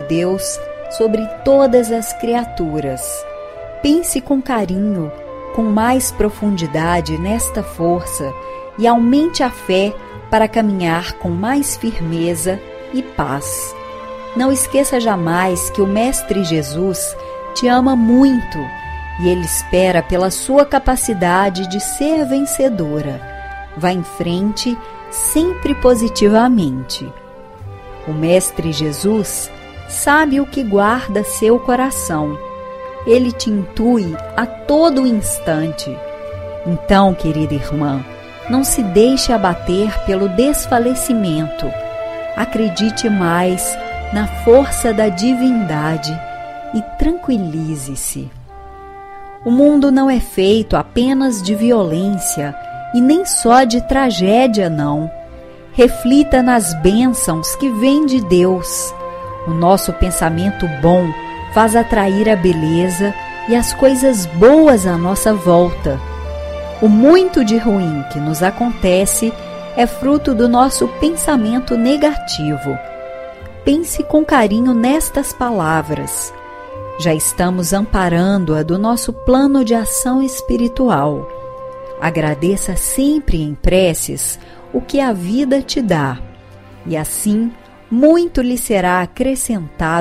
Deus sobre todas as criaturas. Pense com carinho, com mais profundidade nesta força e aumente a fé para caminhar com mais firmeza e paz. Não esqueça jamais que o Mestre Jesus te ama muito e Ele espera pela sua capacidade de ser vencedora. Vá em frente, sempre positivamente. O Mestre Jesus sabe o que guarda seu coração. Ele te intui a todo instante. Então, querida irmã, não se deixe abater pelo desfalecimento. Acredite mais na força da divindade e tranquilize-se. O mundo não é feito apenas de violência e nem só de tragédia, não. Reflita nas bênçãos que vêm de Deus. O nosso pensamento bom faz atrair a beleza e as coisas boas à nossa volta. O muito de ruim que nos acontece é fruto do nosso pensamento negativo. Pense com carinho nestas palavras. Já estamos amparando-a do nosso plano de ação espiritual. Agradeça sempre em preces o que a vida te dá, e assim muito lhe será acrescentado